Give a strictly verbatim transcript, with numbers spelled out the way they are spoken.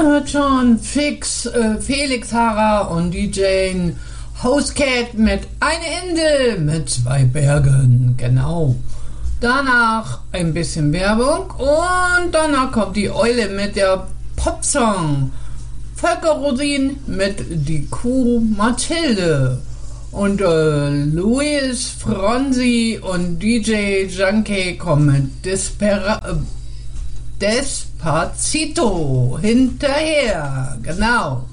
hört schon, Fix, äh, Felix Harrer und D J Hostcat mit Eine Insel mit zwei Bergen, genau. Danach ein bisschen Werbung und danach kommt die Eule mit der Popsong. Volker Rosin mit Die Kuh Mathilde. Und äh, Luis Fronzi und D J Junkie kommen mit Despera Despacito hinterher. Genau.